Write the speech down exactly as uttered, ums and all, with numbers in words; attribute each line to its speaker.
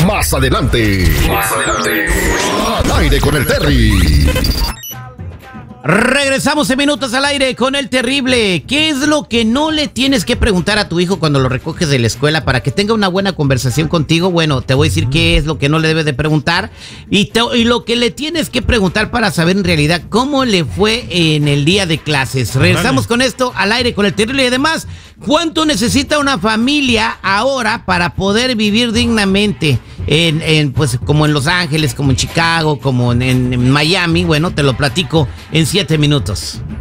Speaker 1: Más adelante. Más adelante. Al aire con el Terry.
Speaker 2: Regresamos en minutos al aire con el terrible. ¿Qué es lo que no le tienes que preguntar a tu hijo cuando lo recoges de la escuela para que tenga una buena conversación contigo? Bueno, te voy a decir qué es lo que no le debes de preguntar y, te, y lo que le tienes que preguntar para saber en realidad cómo le fue en el día de clases. Regresamos con esto al aire con el terrible y además, ¿cuánto necesita una familia ahora para poder vivir dignamente? En, en, pues como en Los Ángeles, como en Chicago, como en, en Miami. Bueno, te lo platico en siete minutos.